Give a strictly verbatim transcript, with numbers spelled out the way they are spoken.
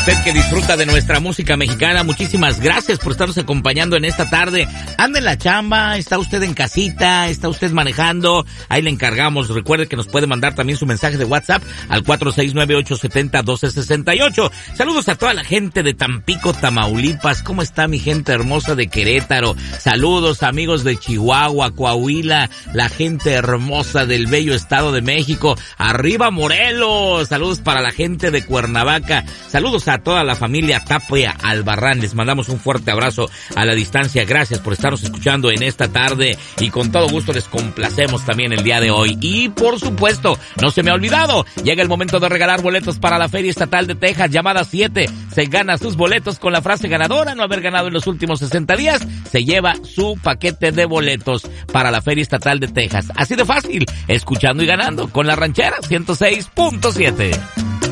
Usted que disfruta de nuestra música mexicana, muchísimas gracias por estarnos acompañando en esta tarde. Anda en la chamba, está usted en casita, está usted manejando, ahí le encargamos. Recuerde que nos puede mandar también su mensaje de WhatsApp al cuatro seis nueve, ocho siete cero, uno dos seis ocho. Saludos a toda la gente de Tampico, Tamaulipas. ¿Cómo está mi gente hermosa de Querétaro? Saludos amigos de Chihuahua, Coahuila, la gente hermosa del bello Estado de México. Arriba Morelos. Saludos para la gente de Cuernavaca. Saludos a toda la familia Tapia Albarrán. Les mandamos un fuerte abrazo a la distancia. Gracias por estarnos escuchando en esta tarde y con todo gusto les complacemos también el día de hoy. Y por supuesto, no se me ha olvidado, llega el momento de regalar boletos para la Feria Estatal de Texas. Llamada siete, se gana sus boletos con la frase ganadora. No haber ganado en los últimos sesenta días, se lleva su paquete de boletos para la Feria Estatal de Texas. Así de fácil, escuchando y ganando con la Ranchera ciento seis punto siete.